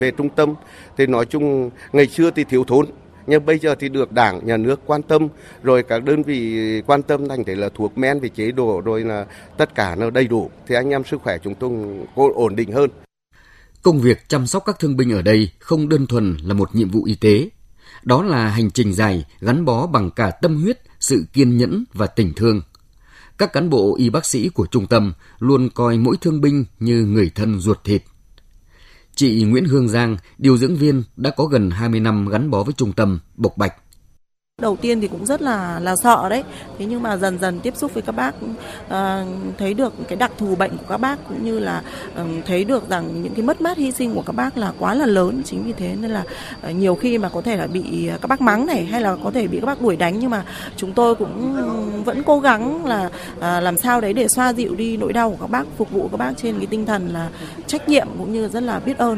Về trung tâm thì nói chung ngày xưa thì thiếu thốn, nhưng bây giờ thì được Đảng, Nhà nước quan tâm, rồi các đơn vị quan tâm, thành thế là thuốc men về chế độ, rồi là tất cả nó đầy đủ, thì anh em sức khỏe chúng tôi ổn định hơn. Công việc chăm sóc các thương binh ở đây không đơn thuần là một nhiệm vụ y tế. Đó là hành trình dài gắn bó bằng cả tâm huyết, sự kiên nhẫn và tình thương. Các cán bộ y bác sĩ của trung tâm luôn coi mỗi thương binh như người thân ruột thịt. Chị Nguyễn Hương Giang, điều dưỡng viên đã có gần 20 năm gắn bó với trung tâm, bộc bạch. Đầu tiên thì cũng rất là sợ đấy. Thế nhưng mà dần dần tiếp xúc với các bác, thấy được cái đặc thù bệnh của các bác, cũng như là thấy được rằng những cái mất mát hy sinh của các bác là quá là lớn. Chính vì thế nên là nhiều khi mà có thể là bị các bác mắng này, hay là có thể bị các bác đuổi đánh, nhưng mà chúng tôi cũng vẫn cố gắng là làm sao đấy để xoa dịu đi nỗi đau của các bác, phục vụ các bác trên cái tinh thần là trách nhiệm cũng như rất là biết ơn.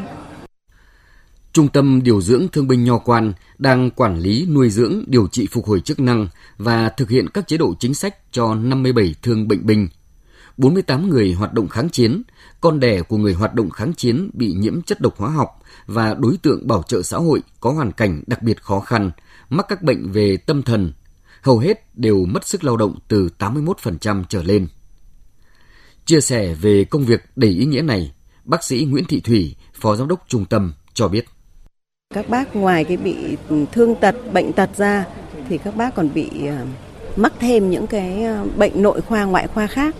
Trung tâm điều dưỡng thương binh Nho Quan đang quản lý, nuôi dưỡng, điều trị phục hồi chức năng và thực hiện các chế độ chính sách cho 57 thương bệnh binh. 48 người hoạt động kháng chiến, con đẻ của người hoạt động kháng chiến bị nhiễm chất độc hóa học và đối tượng bảo trợ xã hội có hoàn cảnh đặc biệt khó khăn, mắc các bệnh về tâm thần. Hầu hết đều mất sức lao động từ 81% trở lên. Chia sẻ về công việc đầy ý nghĩa này, bác sĩ Nguyễn Thị Thủy, Phó Giám đốc Trung tâm cho biết. Các bác ngoài cái bị thương tật, bệnh tật ra thì các bác còn bị mắc thêm những cái bệnh nội khoa, ngoại khoa khác.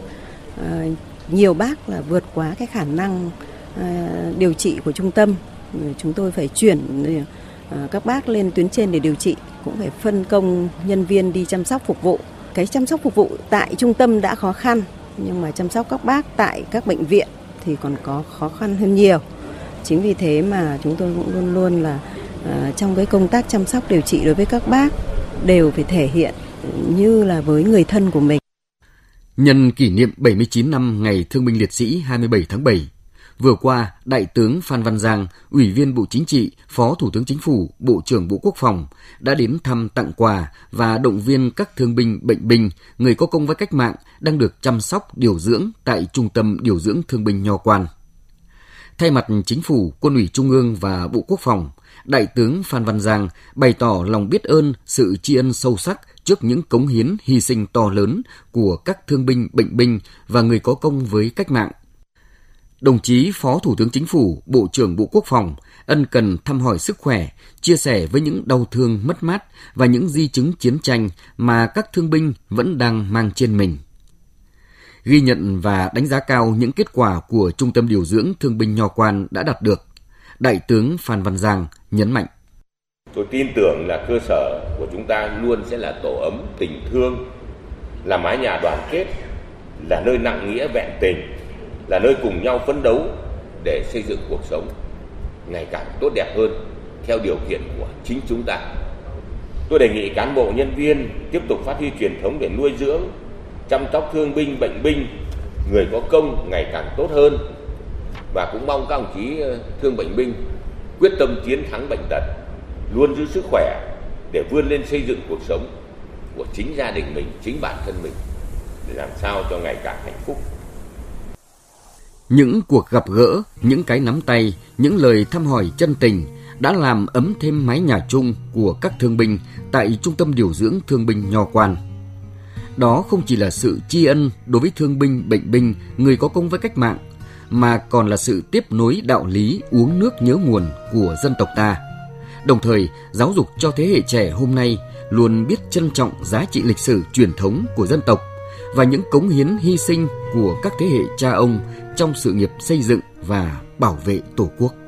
Nhiều bác là vượt quá cái khả năng điều trị của trung tâm. Chúng tôi phải chuyển các bác lên tuyến trên để điều trị, cũng phải phân công nhân viên đi chăm sóc phục vụ. Cái chăm sóc phục vụ tại trung tâm đã khó khăn, nhưng mà chăm sóc các bác tại các bệnh viện thì còn có khó khăn hơn nhiều. Chính vì thế mà chúng tôi cũng luôn luôn là trong cái công tác chăm sóc điều trị đối với các bác đều phải thể hiện như là với người thân của mình. Nhân kỷ niệm 79 năm Ngày Thương binh Liệt sĩ 27 tháng 7, vừa qua, Đại tướng Phan Văn Giang, Ủy viên Bộ Chính trị, Phó Thủ tướng Chính phủ, Bộ trưởng Bộ Quốc phòng đã đến thăm, tặng quà và động viên các thương binh, bệnh binh, người có công với cách mạng đang được chăm sóc, điều dưỡng tại Trung tâm Điều dưỡng Thương binh Nho Quan. Thay mặt Chính phủ, Quân ủy Trung ương và Bộ Quốc phòng, Đại tướng Phan Văn Giang bày tỏ lòng biết ơn, sự tri ân sâu sắc trước những cống hiến, hy sinh to lớn của các thương binh, bệnh binh và người có công với cách mạng. Đồng chí Phó Thủ tướng Chính phủ, Bộ trưởng Bộ Quốc phòng ân cần thăm hỏi sức khỏe, chia sẻ với những đau thương, mất mát và những di chứng chiến tranh mà các thương binh vẫn đang mang trên mình. Ghi nhận và đánh giá cao những kết quả của Trung tâm Điều dưỡng Thương binh Nho Quan đã đạt được, Đại tướng Phan Văn Giang nhấn mạnh. Tôi tin tưởng là cơ sở của chúng ta luôn sẽ là tổ ấm tình thương, là mái nhà đoàn kết, là nơi nặng nghĩa vẹn tình, là nơi cùng nhau phấn đấu để xây dựng cuộc sống ngày càng tốt đẹp hơn theo điều kiện của chính chúng ta. Tôi đề nghị cán bộ nhân viên tiếp tục phát huy truyền thống để nuôi dưỡng, chăm sóc thương binh, bệnh binh, người có công ngày càng tốt hơn, và cũng mong các đồng chí thương bệnh binh quyết tâm chiến thắng bệnh tật, luôn giữ sức khỏe để vươn lên xây dựng cuộc sống của chính gia đình mình, chính bản thân mình để làm sao cho ngày càng hạnh phúc. Những cuộc gặp gỡ, những cái nắm tay, những lời thăm hỏi chân tình đã làm ấm thêm mái nhà chung của các thương binh tại Trung tâm Điều dưỡng Thương binh Nho Quan. Đó không chỉ là sự tri ân đối với thương binh, bệnh binh, người có công với cách mạng, mà còn là sự tiếp nối đạo lý uống nước nhớ nguồn của dân tộc ta. Đồng thời, giáo dục cho thế hệ trẻ hôm nay luôn biết trân trọng giá trị lịch sử truyền thống của dân tộc và những cống hiến hy sinh của các thế hệ cha ông trong sự nghiệp xây dựng và bảo vệ Tổ quốc.